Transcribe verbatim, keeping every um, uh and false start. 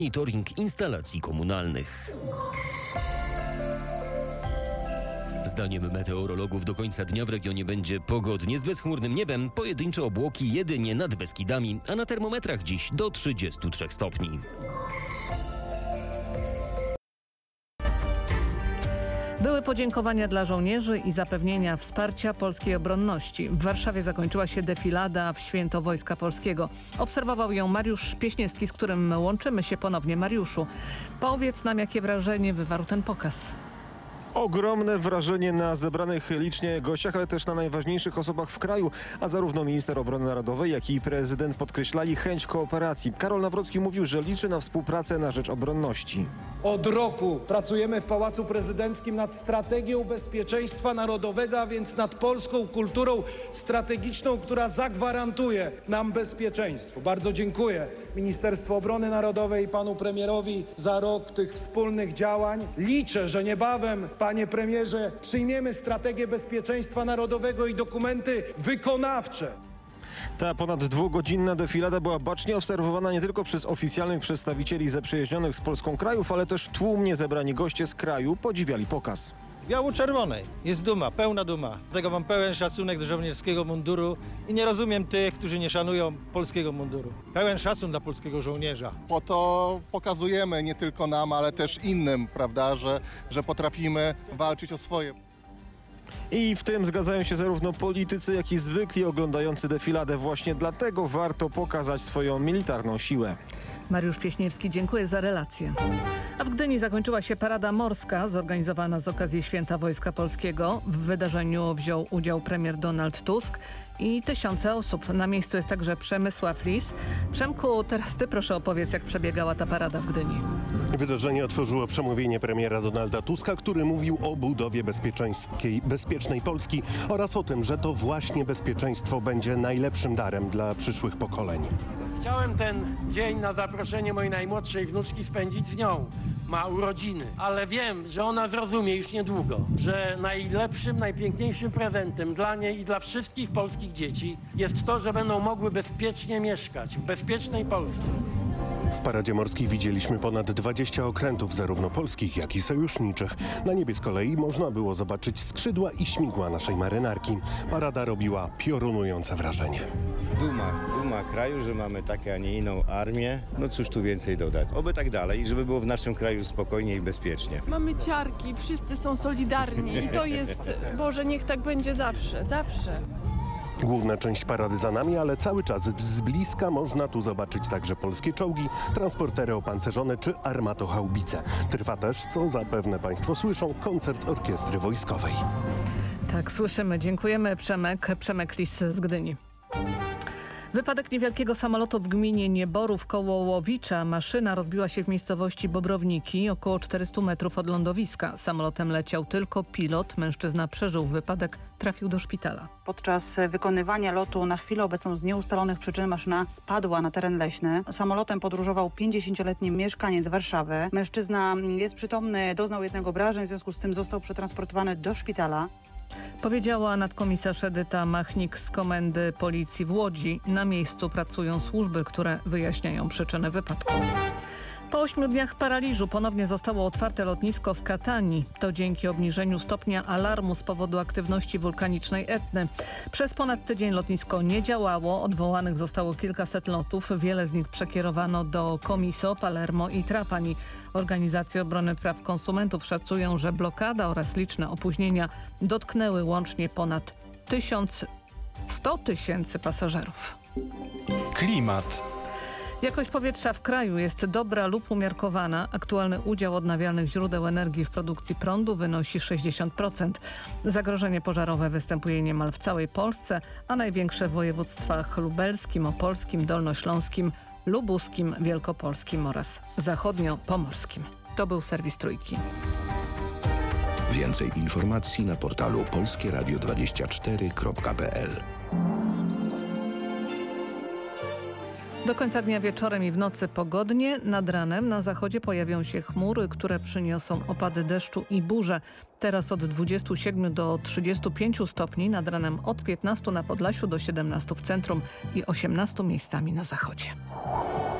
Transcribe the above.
monitoring instalacji komunalnych. Zdaniem meteorologów do końca dnia w regionie będzie pogodnie z bezchmurnym niebem, pojedyncze obłoki jedynie nad Beskidami, a na termometrach dziś do trzydziestu trzech stopni. Były podziękowania dla żołnierzy i zapewnienia wsparcia polskiej obronności. W Warszawie zakończyła się defilada w Święto Wojska Polskiego. Obserwował ją Mariusz Pieśniewski, z którym łączymy się ponownie. Mariuszu, powiedz nam, jakie wrażenie wywarł ten pokaz. Ogromne wrażenie na zebranych licznie gościach, ale też na najważniejszych osobach w kraju, a zarówno minister obrony narodowej, jak i prezydent podkreślali chęć kooperacji. Karol Nawrocki mówił, że liczy na współpracę na rzecz obronności. Od roku pracujemy w Pałacu Prezydenckim nad strategią bezpieczeństwa narodowego, a więc nad polską kulturą strategiczną, która zagwarantuje nam bezpieczeństwo. Bardzo dziękuję Ministerstwu Obrony Narodowej i panu premierowi za rok tych wspólnych działań. Liczę, że niebawem, panie premierze, przyjmiemy strategię bezpieczeństwa narodowego i dokumenty wykonawcze. Ta ponad dwugodzinna defilada była bacznie obserwowana nie tylko przez oficjalnych przedstawicieli zaprzyjaźnionych z Polską krajów, ale też tłumnie zebrani goście z kraju podziwiali pokaz. Biało-czerwonej. Jest duma, pełna duma. Dlatego mam pełen szacunek do żołnierskiego munduru i nie rozumiem tych, którzy nie szanują polskiego munduru. Pełen szacun dla polskiego żołnierza. Po to pokazujemy nie tylko nam, ale też innym, prawda, że, że potrafimy walczyć o swoje. I w tym zgadzają się zarówno politycy, jak i zwykli oglądający defiladę. Właśnie dlatego warto pokazać swoją militarną siłę. Mariusz Pieśniewski, dziękuję za relację. A w Gdyni zakończyła się parada morska zorganizowana z okazji Święta Wojska Polskiego. W wydarzeniu wziął udział premier Donald Tusk i tysiące osób. Na miejscu jest także Przemysław Lis. Przemku, teraz ty proszę opowiedz, jak przebiegała ta parada w Gdyni. Wydarzenie otworzyło przemówienie premiera Donalda Tuska, który mówił o budowie bezpieczeńskiej, bezpiecznej Polski oraz o tym, że to właśnie bezpieczeństwo będzie najlepszym darem dla przyszłych pokoleń. Chciałem ten dzień na zaproszenie mojej najmłodszej wnuczki spędzić z nią. Ma urodziny, ale wiem, że ona zrozumie już niedługo, że najlepszym, najpiękniejszym prezentem dla niej i dla wszystkich polskich dzieci jest to, że będą mogły bezpiecznie mieszkać w bezpiecznej Polsce. W paradzie morskiej widzieliśmy ponad dwadzieścia okrętów, zarówno polskich, jak i sojuszniczych. Na niebie z kolei można było zobaczyć skrzydła i śmigła naszej marynarki. Parada robiła piorunujące wrażenie. Duma, duma kraju, że mamy taką, a nie inną armię. No cóż tu więcej dodać. Oby tak dalej, żeby było w naszym kraju spokojnie i bezpiecznie. Mamy ciarki, wszyscy są solidarni i to jest, Boże, niech tak będzie zawsze, zawsze. Główna część parady za nami, ale cały czas z bliska można tu zobaczyć także polskie czołgi, transportery opancerzone czy armatochaubice. Trwa też, co zapewne państwo słyszą, koncert orkiestry wojskowej. Tak, słyszymy. Dziękujemy. Przemek, Przemek Lis z Gdyni. Wypadek niewielkiego samolotu w gminie Nieborów koło Łowicza. Maszyna rozbiła się w miejscowości Bobrowniki, około czterystu metrów od lądowiska. Samolotem leciał tylko pilot. Mężczyzna przeżył wypadek, trafił do szpitala. Podczas wykonywania lotu na chwilę obecną z nieustalonych przyczyn maszyna spadła na teren leśny. Samolotem podróżował pięćdziesięcioletni mieszkaniec Warszawy. Mężczyzna jest przytomny, doznał jednego obrażeń, w związku z tym został przetransportowany do szpitala. Powiedziała nadkomisarz Edyta Machnik z Komendy Policji w Łodzi. Na miejscu pracują służby, które wyjaśniają przyczyny wypadku. Po ośmiu dniach paraliżu ponownie zostało otwarte lotnisko w Katani. To dzięki obniżeniu stopnia alarmu z powodu aktywności wulkanicznej Etny. Przez ponad tydzień lotnisko nie działało. Odwołanych zostało kilkaset lotów. Wiele z nich przekierowano do Comiso, Palermo i Trapani. Organizacje Obrony Praw Konsumentów szacują, że blokada oraz liczne opóźnienia dotknęły łącznie ponad sto tysięcy pasażerów. Klimat. Jakość powietrza w kraju jest dobra lub umiarkowana. Aktualny udział odnawialnych źródeł energii w produkcji prądu wynosi sześćdziesiąt procent. Zagrożenie pożarowe występuje niemal w całej Polsce, a największe w województwach lubelskim, opolskim, dolnośląskim, lubuskim, wielkopolskim oraz zachodniopomorskim. To był serwis Trójki. Więcej informacji na portalu polskie radio dwadzieścia cztery kropka p l. Do końca dnia wieczorem i w nocy pogodnie. Nad ranem na zachodzie pojawią się chmury, które przyniosą opady deszczu i burze. Teraz od dwudziestu siedmiu do trzydziestu pięciu stopni, nad ranem od piętnastu na Podlasiu do siedemnastu w centrum i osiemnastu miejscami na zachodzie.